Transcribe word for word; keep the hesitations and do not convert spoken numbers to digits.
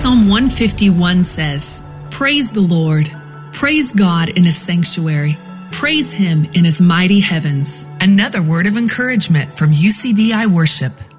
Psalm one fifty-one says, "Praise the Lord. Praise God in his sanctuary. Praise him in his mighty heavens." Another word of encouragement from U C B I Worship.